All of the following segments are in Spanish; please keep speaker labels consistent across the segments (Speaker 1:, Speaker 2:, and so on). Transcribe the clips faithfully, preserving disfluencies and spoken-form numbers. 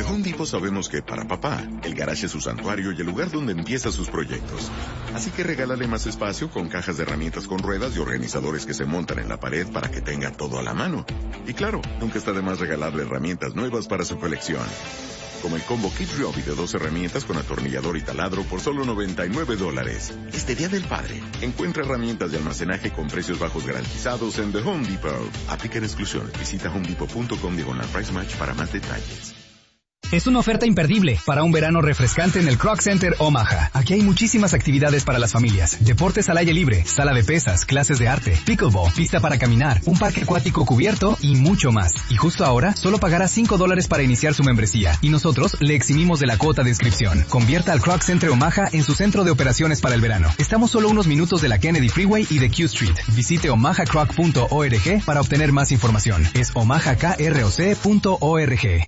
Speaker 1: The Home Depot sabemos que para papá, el garage es su santuario y el lugar donde empieza sus proyectos. Así que regálale más espacio con cajas de herramientas con ruedas y organizadores que se montan en la pared para que tenga todo a la mano. Y claro, nunca está de más regalarle herramientas nuevas para su colección. Como el combo Kid Ryobi de dos herramientas con atornillador y taladro por solo noventa y nueve dólares. Este Día del Padre, encuentra herramientas de almacenaje con precios bajos garantizados en The Home Depot. Aplican exclusiones. Visita homedepot.com diagonal price match para más detalles.
Speaker 2: Es una oferta imperdible para un verano refrescante en el Croc Center Omaha. Aquí hay muchísimas actividades para las familias. Deportes al aire libre, sala de pesas, clases de arte, pickleball, pista para caminar, un parque acuático cubierto y mucho más. Y justo ahora, solo pagará cinco dólares para iniciar su membresía. Y nosotros le eximimos de la cuota de inscripción. Convierta al Croc Center Omaha en su centro de operaciones para el verano. Estamos solo unos minutos de la Kennedy Freeway y de Q Street. Visite omaha croc punto org para obtener más información. Es omaha croc punto org.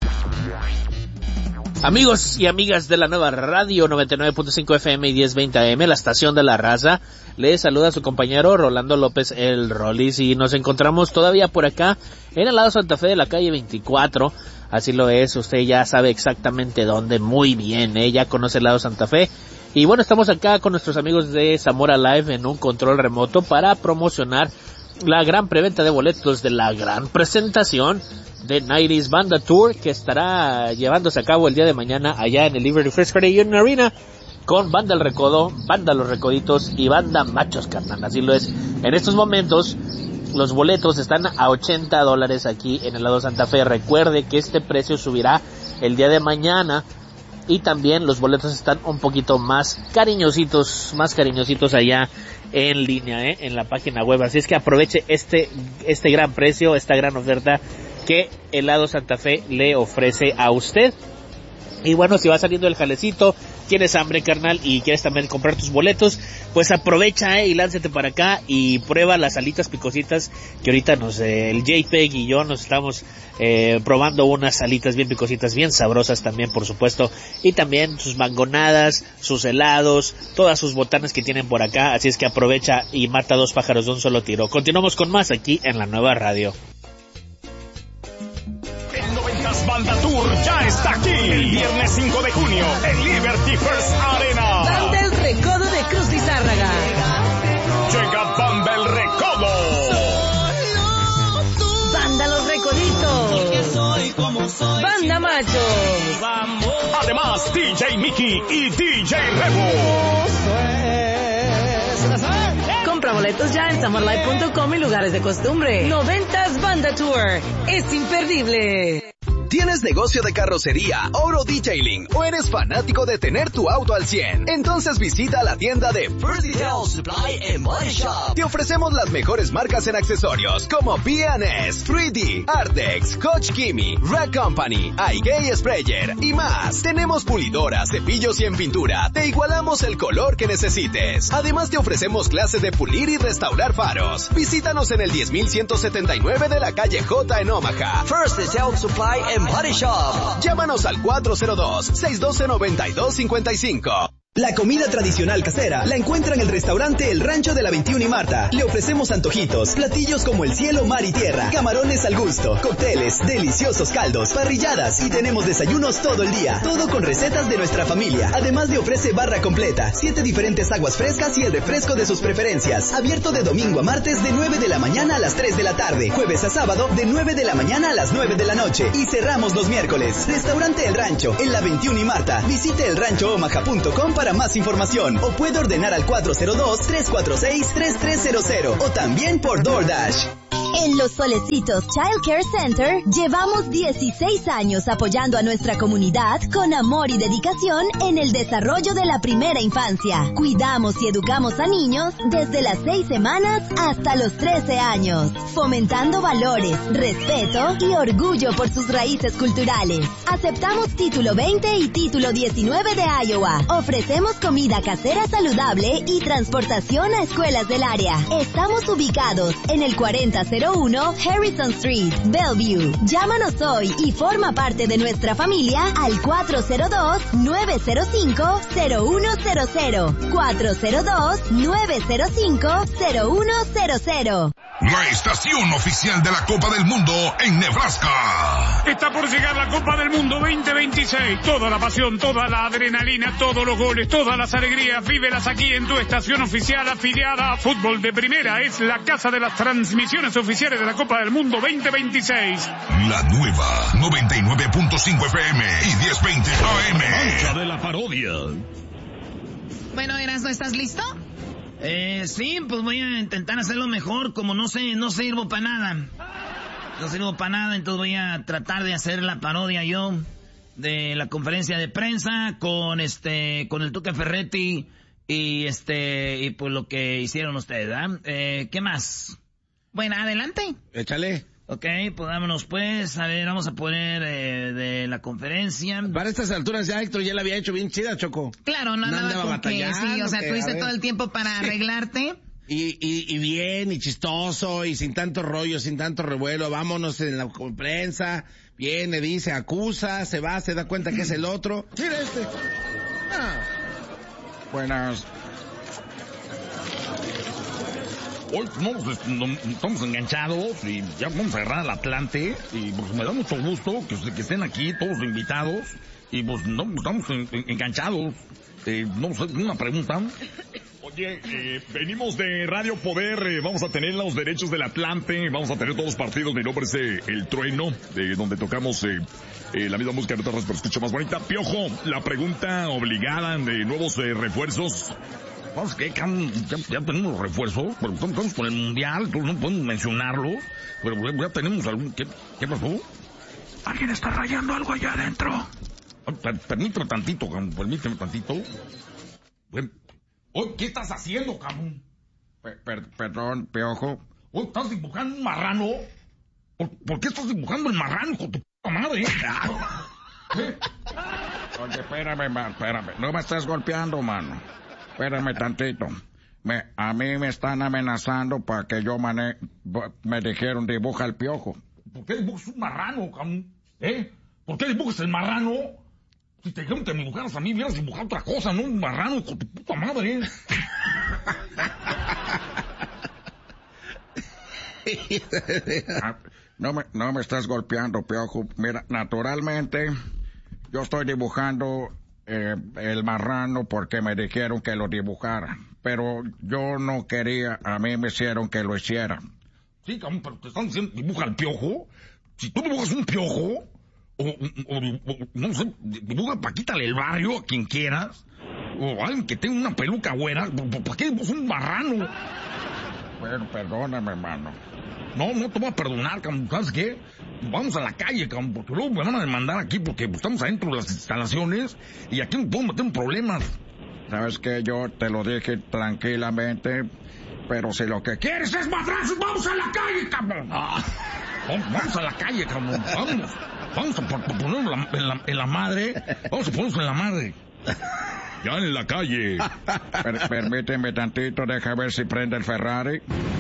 Speaker 3: Amigos y amigas de la nueva radio noventa y nueve punto cinco F M y diez veinte A M, la estación de la raza, les saluda a su compañero Rolando López el Rolis y nos encontramos todavía por acá en el lado Santa Fe de la calle veinticuatro, así lo es, usted ya sabe exactamente dónde, muy bien, ¿eh? Ya conoce el lado Santa Fe. Y bueno, estamos acá con nuestros amigos de Zamora Live en un control remoto para promocionar la gran preventa de boletos de la gran presentación de noventa Banda Tour que estará llevándose a cabo el día de mañana allá en el Liberty First Credit Union Arena con Banda El Recodo, Banda Los Recoditos y Banda Machos Carnal. Así lo es. En estos momentos los boletos están a ochenta dólares aquí en el lado Santa Fe. Recuerde que este precio subirá el día de mañana y también los boletos están un poquito más cariñositos, más cariñositos allá en línea, ¿eh? En la página web. Así es que aproveche este, este gran precio, esta gran oferta que Helado Santa Fe le ofrece a usted. Y bueno, si va saliendo el jalecito, tienes hambre, carnal, y quieres también comprar tus boletos, pues aprovecha, eh, y lánzate para acá y prueba las alitas picositas que ahorita nos, eh, el JPEG y yo nos estamos eh, probando unas alitas bien picositas, bien sabrosas también, por supuesto, y también sus mangonadas, sus helados, todas sus botanas que tienen por acá. Así es que aprovecha y mata dos pájaros de un solo tiro. Continuamos con más aquí en la nueva radio.
Speaker 4: Banda Tour ya está aquí. El viernes cinco de junio en Liberty First Arena.
Speaker 5: Banda El Recodo de Cruz Lizárraga.
Speaker 4: Llega Banda El Recodo.
Speaker 5: Banda Los Recoditos. Banda Machos.
Speaker 4: Además, D J Mickey y D J Rebo.
Speaker 5: Compra boletos ya en zamora live punto com y lugares de costumbre. noventas Banda Tour. Es imperdible.
Speaker 6: ¿Tienes negocio de carrocería, oro detailing o eres fanático de tener tu auto al cien? Entonces visita la tienda de First Detail Supply and Body Shop. Te ofrecemos las mejores marcas en accesorios como P and S, tres D, Artex, Coach Kimi, Rack Company, iGay Sprayer y más. Tenemos pulidoras, cepillos y en pintura. Te igualamos el color que necesites. Además te ofrecemos clases de pulir y restaurar faros. Visítanos en el diez mil ciento setenta y nueve de la calle J en Omaha. First Detail Supply and Body Shop. Llámanos al cuatro cero dos, seis uno dos, nueve dos cinco cinco. La comida tradicional casera la encuentra en el restaurante El Rancho de la veintiuno y Marta. Le ofrecemos antojitos, platillos como el cielo, mar y tierra, camarones al gusto, cócteles, deliciosos caldos, parrilladas y tenemos desayunos todo el día. Todo con recetas de nuestra familia. Además le ofrece barra completa, siete diferentes aguas frescas y el refresco de sus preferencias. Abierto de domingo a martes de nueve de la mañana a las tres de la tarde. Jueves a sábado de nueve de la mañana a las nueve de la noche. Y cerramos los miércoles. Restaurante El Rancho en la veintiuno y Marta. Visite el rancho omaha punto com para más información o puede ordenar al cuatro cero dos, tres cuatro seis, tres tres cero cero o también por DoorDash.
Speaker 7: En Los Solecitos Child Care Center llevamos dieciséis años apoyando a nuestra comunidad con amor y dedicación en el desarrollo de la primera infancia. Cuidamos y educamos a niños desde las seis semanas hasta los trece años, fomentando valores, respeto y orgullo por sus raíces culturales. Aceptamos título veinte y título diecinueve de Iowa. Ofrecemos comida casera saludable y transportación a escuelas del área. Estamos ubicados en el cuarenta cero uno Harrison Street, Bellevue. Llámanos hoy y forma parte de nuestra familia al cuatro cero dos, nueve cero cinco, cero uno cero cero. cuatro cero dos, nueve cero cinco, cero uno cero cero.
Speaker 8: La estación oficial de la Copa del Mundo en Nebraska. Está por llegar la Copa del Mundo veinte veintiséis. Toda la pasión, toda la adrenalina, todos los goles, todas las alegrías, vívelas aquí en tu estación oficial afiliada a Fútbol de Primera. Es la casa de las transmisiones oficiales de la Copa del Mundo veinte veintiséis.
Speaker 9: La nueva noventa y nueve punto cinco F M y diez veinte A M.
Speaker 4: Mancha de la parodia.
Speaker 10: Bueno, Erasmo, ¿estás listo?
Speaker 11: Eh, sí, pues voy a intentar hacerlo mejor, como no sé, no sirvo para nada. No sirvo para nada, entonces voy a tratar de hacer la parodia yo de la conferencia de prensa con este, con el Tuca Ferretti y este, y pues lo que hicieron ustedes, ¿verdad? Eh, ¿qué más? Bueno, adelante.
Speaker 12: Échale.
Speaker 11: Ok, pues vámonos pues, a ver, vamos a poner eh, de la conferencia.
Speaker 12: Para estas alturas ya Héctor ya la había hecho bien chida, Choco.
Speaker 10: Claro, no,
Speaker 12: no
Speaker 10: andaba con que sí, o sea,
Speaker 12: que,
Speaker 10: tuviste todo el tiempo para sí. arreglarte.
Speaker 12: Y, y, y bien, y chistoso, y sin tanto rollo, sin tanto revuelo, vámonos en la prensa, viene, dice, acusa, se va, se da cuenta que es el otro. Mira este. Ah.
Speaker 13: Buenas. Hoy no, pues, no, estamos enganchados y ya vamos a cerrar el Atlante y pues me da mucho gusto que, que estén aquí todos invitados y pues no, estamos en, en, enganchados. Eh, no sé, una pregunta.
Speaker 4: Oye, eh, venimos de Radio Poder, eh, vamos a tener los derechos del Atlante, vamos a tener todos los partidos, mi nombre es eh, El Trueno, de donde tocamos eh, eh, la misma música de otras, pero escucho más bonita. Piojo, la pregunta obligada de nuevos eh, refuerzos.
Speaker 13: Vamos, que ya, ya tenemos refuerzos, pero estamos con el Mundial, entonces no podemos mencionarlos, pero ya tenemos algún... ¿Qué, qué pasó?
Speaker 11: ¿Alguien está rayando algo allá adentro?
Speaker 13: Per, permíteme tantito, cabrón, permíteme tantito. Bueno, oye, ¿qué estás haciendo, cabrón?
Speaker 12: Per, per, perdón, Piojo.
Speaker 13: Oye, ¿estás dibujando un marrano? ¿Por, ¿por qué estás dibujando el marrano, hijo de puta madre?
Speaker 12: ¿Eh? Oye, espérame, man, espérame. No me estás golpeando, mano. Espérame tantito. Me, a mí me están amenazando para que yo mane... Me dijeron, dibuja el Piojo.
Speaker 13: ¿Por qué dibujas un marrano, cabrón? ¿Eh? ¿Por qué dibujas el marrano? Si te dijeron que me dibujaras a mí, hubieras dibujado otra cosa, no un marrano, hijo de puta madre.
Speaker 12: no, me, no me estás golpeando, Piojo. Mira, naturalmente, yo estoy dibujando eh, el marrano porque me dijeron que lo dibujara. Pero yo no quería, a mí me hicieron que lo hiciera.
Speaker 13: Sí, cabrón, pero te están diciendo, dibuja el Piojo. Si tú dibujas un Piojo... O, o, o, no sé, dibuja pa' quítale el barrio a quien quieras. O alguien que tenga una peluca güera. ¿Para qué dibujas un marrano?
Speaker 12: Bueno, perdóname, hermano.
Speaker 13: No, no te voy a perdonar, cabrón. ¿Sabes qué? Vamos a la calle, cabrón, porque luego me van a demandar aquí porque estamos adentro de las instalaciones y aquí me puedo meter en problemas.
Speaker 12: ¿Sabes qué? Yo te lo dije tranquilamente, pero si lo que quieres es madrazos, vamos a la calle, cabrón.
Speaker 13: Ah, vamos a la calle, cabrón, vamos. Vamos a ponernos en la, en, la, en la madre. Vamos a ponernos en la madre.
Speaker 4: Ya en la calle.
Speaker 12: Per, permíteme tantito, deja ver si prende el Ferrari.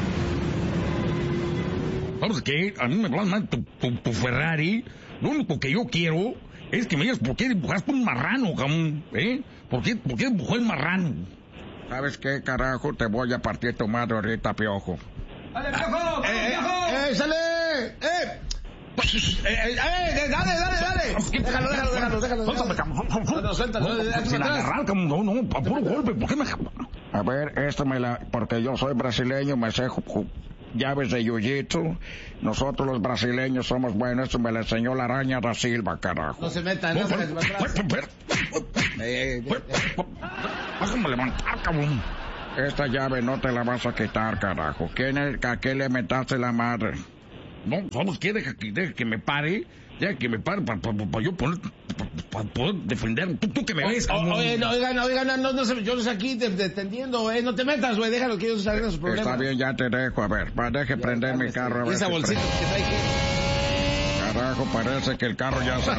Speaker 13: ¿Sabes qué? A mí me va mal tu, tu, tu Ferrari. Lo único que yo quiero es que me digas por qué dibujaste un marrano, cabrón. ¿Eh? ¿Por qué, por qué dibujó el marrano?
Speaker 12: ¿Sabes qué, carajo? Te voy a partir tu madre ahorita, Piojo.
Speaker 11: ¡Dale, Piojo! ¡Eh, eh,
Speaker 12: eh, sale! ¡Eh! Eh, eh, eh, dale, dale, dale. Déjalo, déjalo, déjalo, déjalo.
Speaker 13: Suéltalo, suéltalo. Sin agarrar, no, no, a puro golpe. ¿Por qué me...?
Speaker 12: A ver, esto me la... Porque yo soy brasileño, me sé llaves de jiu-jitsu. Nosotros los brasileños somos buenos. Esto me lo enseñó la araña da Silva, carajo.
Speaker 11: No se metan, no se metan.
Speaker 13: Déjame levantar, cabrón.
Speaker 12: Esta llave no te la vas a quitar, carajo. ¿Quién es, ¿A qué le metaste la madre?
Speaker 13: No, ¿sabes qué? Deja que, deja que me pare, deja que me pare para pa, pa, pa yo poner, para pa poder defender. Tú, tú que me
Speaker 11: o,
Speaker 13: ves,
Speaker 11: o, Oye, no, oigan, oigan, no, no, yo no sé aquí defendiendo, eh, no te metas, güey, déjalo que ellos salgan sus problemas.
Speaker 12: Está bien, ya te dejo, a ver, va, deje ya, prender mi carro. A ver
Speaker 11: esa
Speaker 12: si
Speaker 11: bolsita prende. Que trae que...
Speaker 12: Carajo, parece que el carro ya se...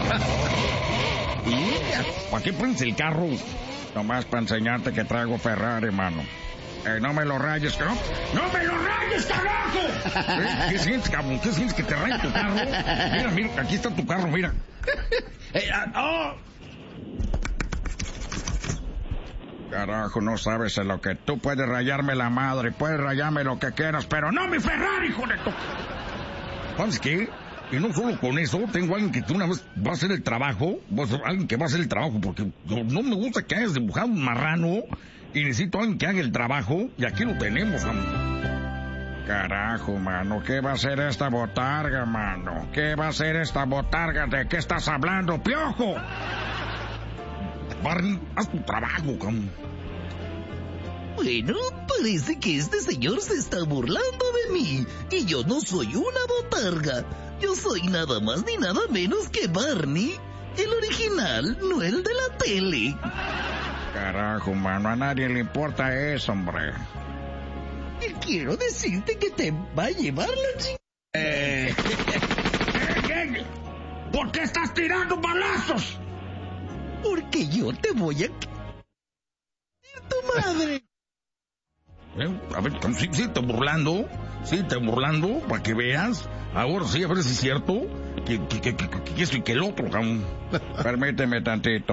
Speaker 13: ¿Y? ¿Para qué prendes el carro?
Speaker 12: Nomás para enseñarte que traigo Ferrari, mano. Eh, no me lo rayes, ¿no?
Speaker 13: ¡No me lo rayes, carajo! ¿Eh? ¿Qué sientes, cabrón? ¿Qué sientes que te raye tu carro? Mira, mira, aquí está tu carro, mira.
Speaker 11: eh, oh.
Speaker 12: Carajo, no sabes en lo que... Tú puedes rayarme la madre, puedes rayarme lo que quieras, pero no mi Ferrari, hijo de tu...
Speaker 13: ¿Sabes qué? Y no solo con eso, tengo alguien que una vez va a hacer el trabajo, pues, alguien que va a hacer el trabajo, porque no, no me gusta que hayas dibujado un marrano, y necesito a alguien que haga el trabajo, y aquí lo tenemos, mano.
Speaker 12: Carajo, mano, ¿qué va a hacer esta botarga, mano? ¿Qué va a hacer esta botarga? ¿De qué estás hablando, Piojo?
Speaker 13: Barney, haz tu trabajo, cabrón.
Speaker 14: Bueno, parece que este señor se está burlando de mí, y yo no soy una botarga. Yo soy nada más ni nada menos que Barney, el original, no el de la tele.
Speaker 12: Carajo, mano, a nadie le importa eso, hombre.
Speaker 14: Y quiero decirte que te va a llevar la chingada.
Speaker 12: Eh.
Speaker 13: ¿Por qué estás tirando balazos?
Speaker 14: Porque yo te voy a... tu madre.
Speaker 13: Eh, a ver, sí, sí, te burlando, sí, te burlando, para que veas. Ahora sí, a ver si es cierto que, que, que, que, que esto y que el otro, cabrón.
Speaker 12: Permíteme tantito.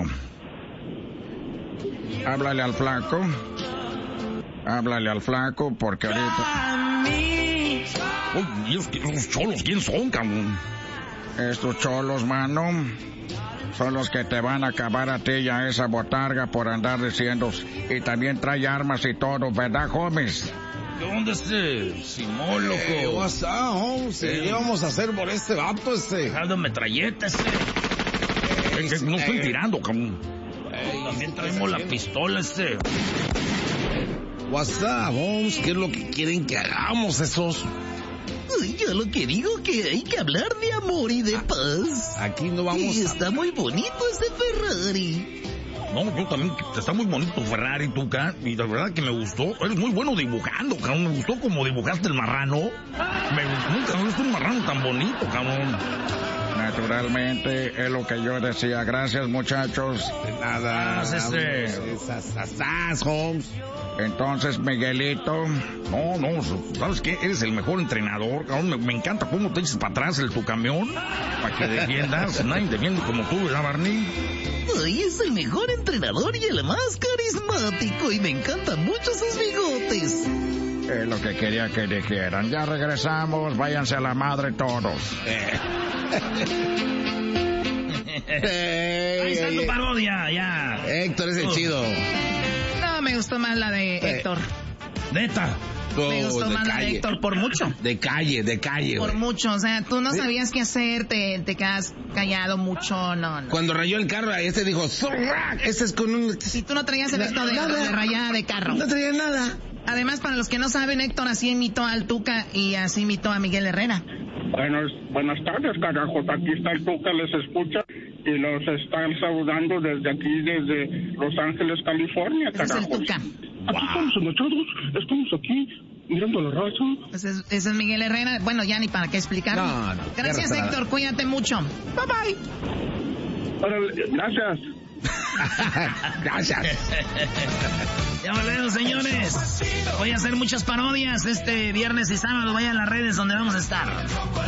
Speaker 12: Háblale al flaco. Háblale al flaco, porque ahorita...
Speaker 13: Uy, ¿y esos, esos cholos quién son, cabrón?
Speaker 12: Estos cholos, mano, son los que te van a acabar a ti y a esa botarga por andar diciendo... Y también trae armas y todo, ¿verdad, homies?
Speaker 13: ¿Qué onda este Simón, loco?
Speaker 15: Eh, what's up, Holmes?
Speaker 13: Eh,
Speaker 15: ¿Qué vamos a hacer por este vato, este?
Speaker 13: Dejando metralleta, este. Eh, eh, no estoy tirando, cabrón. Eh, también traemos la pistola, este.
Speaker 15: What's up, Holmes? ¿Qué es lo que quieren que hagamos esos?
Speaker 14: Ay, yo lo que digo que hay que hablar de amor y de paz.
Speaker 15: Aquí no vamos
Speaker 14: y
Speaker 15: a...
Speaker 14: está muy bonito ese Ferrari.
Speaker 13: No, yo también, está muy bonito Ferrari, Tuca, y la verdad que me gustó. Eres muy bueno dibujando, cabrón. Me gustó como dibujaste el marrano. Me gustó, nunca me gustó un marrano tan bonito, cabrón.
Speaker 12: Naturalmente, es lo que yo decía. Gracias, muchachos.
Speaker 15: De nada.
Speaker 13: Ah, este...
Speaker 15: Holmes.
Speaker 12: Entonces, Miguelito...
Speaker 13: No, no, ¿sabes qué? Eres el mejor entrenador, cabrón. Me, me encanta cómo te echas para atrás el tu camión, para que defiendas. Nadie defiende como tú, ¿verdad, Barney?
Speaker 14: Ay, es el mejor entrenador y el más carismático, y me encantan mucho sus bigotes.
Speaker 12: Es lo que quería que dijeran. Ya regresamos, váyanse a la madre todos.
Speaker 11: Hey, Ahí está hey, tu parodia, ya.
Speaker 15: Héctor es el uh. chido.
Speaker 10: No, me gustó más la de
Speaker 15: eh.
Speaker 10: Héctor.
Speaker 13: ¿Neta?
Speaker 10: Oh, me gustó más calle. La de Héctor por mucho.
Speaker 15: De calle, de calle.
Speaker 10: Por
Speaker 15: wey.
Speaker 10: mucho, o sea, tú no ¿Sí? sabías qué hacer, te, te quedas callado mucho, no, no.
Speaker 15: Cuando rayó el carro, este dijo, ¡Zorra! Este es con un...
Speaker 10: Si tú no traías efecto de, de rayada de carro.
Speaker 15: No traía nada.
Speaker 10: Además, para los que no saben, Héctor así imitó al Tuca y así imitó a Miguel Herrera.
Speaker 16: Buenas, buenas tardes, carajos. Aquí está el Tuca, les escucha y los están saludando desde aquí, desde Los Ángeles, California, carajos.
Speaker 10: Ese es el Tuca.
Speaker 16: Aquí wow. estamos enochados, estamos aquí mirando la raza.
Speaker 10: Ese es, ese es Miguel Herrera. Bueno, ya ni para qué explicar.
Speaker 15: No, no.
Speaker 10: Gracias, Héctor. Cuídate mucho. Bye, bye.
Speaker 16: Órale, gracias.
Speaker 15: Gracias.
Speaker 11: Ya volvemos, señores. Voy a hacer muchas parodias este viernes y sábado. Vayan a las redes donde vamos a estar.